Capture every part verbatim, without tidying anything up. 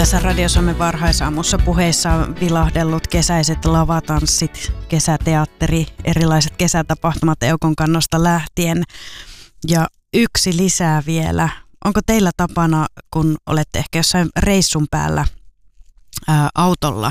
Tässä Radio Suomen varhaisaamussa puheissa on vilahdellut kesäiset lavatanssit, kesäteatteri, erilaiset kesätapahtumat Eukon kannosta lähtien. Ja yksi lisää vielä. Onko teillä tapana, kun olette ehkä jossain reissun päällä ää, autolla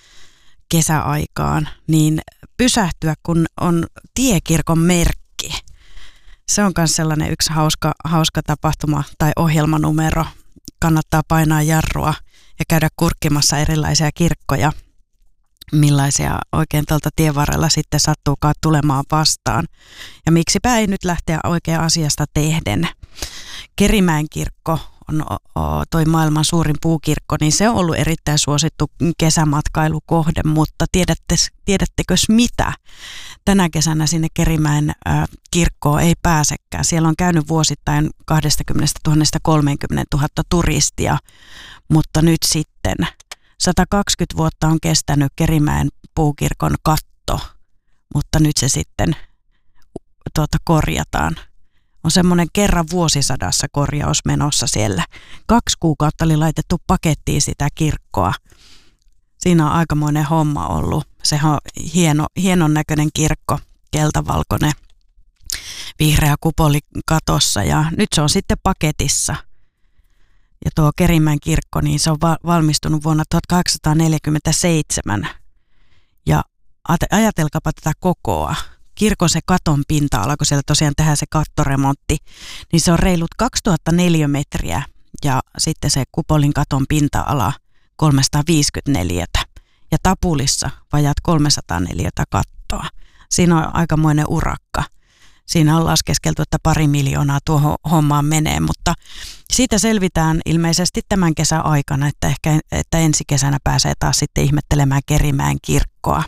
kesäaikaan, niin pysähtyä, kun on tiekirkon merkki? Se on myös sellainen yksi hauska, hauska tapahtuma tai ohjelmanumero. Kannattaa painaa jarrua ja käydä kurkkimassa erilaisia kirkkoja, millaisia oikein tuolta tien varrella sitten sattuukaan tulemaan vastaan. Ja miksipä ei nyt lähteä oikein asiasta tehden. Kerimäen kirkko on toi maailman suurin puukirkko, niin se on ollut erittäin suosittu kesämatkailukohde, mutta tiedätte, tiedättekös mitä? Tänä kesänä sinne Kerimäen äh, kirkkoon ei pääsekään. Siellä on käynyt vuosittain kaksikymmentätuhatta kolmekymmentätuhatta turistia, mutta nyt sitten sata kaksikymmentä vuotta on kestänyt Kerimäen puukirkon katto, mutta nyt se sitten tuota, korjataan. On semmoinen kerran vuosisadassa korjaus menossa siellä. Kaksi kuukautta oli laitettu pakettiin sitä kirkkoa. Siinä on aikamoinen homma ollut. Se on hieno, hienon näköinen kirkko, keltavalkoinen, vihreä kupoli katossa ja nyt se on sitten paketissa. Ja tuo Kerimäen kirkko, niin se on va- valmistunut vuonna tuhatkahdeksansataaneljäkymmentäseitsemän. Ja ajatelkaapa tätä kokoa. Kirkon se katon pinta-ala, kun siellä tosiaan tehdään se kattoremontti, niin se on reilut kaksituhatta neliömetriä ja sitten se kupolin katon pinta-ala kolmesataaviisikymmentäneljä ja tapulissa vajat kolmesataaneljä kattoa. Siinä on aikamoinen urakka. Siinä on laskeskeltu, että pari miljoonaa tuohon hommaan menee, mutta siitä selvitään ilmeisesti tämän kesän aikana, että ehkä että ensi kesänä pääsee taas sitten ihmettelemään Kerimäen kirkkoa.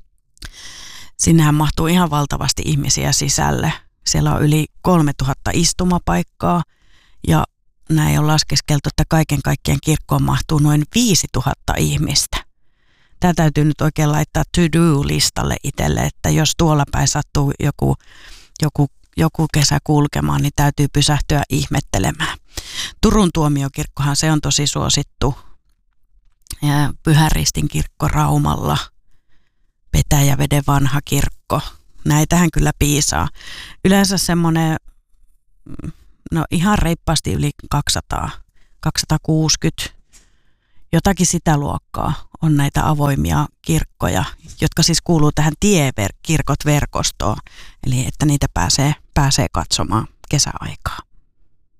Sinnehän mahtuu ihan valtavasti ihmisiä sisälle. Siellä on yli kolmetuhatta istumapaikkaa ja näin on laskeskeltu, että kaiken kaikkiaan kirkkoon mahtuu noin viisituhatta ihmistä. Tämä täytyy nyt oikein laittaa to-do-listalle itselle, että jos tuolla päin sattuu joku, joku, joku kesä kulkemaan, niin täytyy pysähtyä ihmettelemään. Turun tuomiokirkkohan se on tosi suosittu. Ja Pyhän Ristin kirkko Raumalla. Petäjäveden vanha kirkko. Näitähän kyllä piisaa. Yleensä semmoinen, no ihan reippaasti yli kaksisataa, kaksisataakuusikymmentä, jotakin sitä luokkaa on näitä avoimia kirkkoja, jotka siis kuuluu tähän tiekirkot-verkostoon, eli että niitä pääsee, pääsee katsomaan kesäaikaa.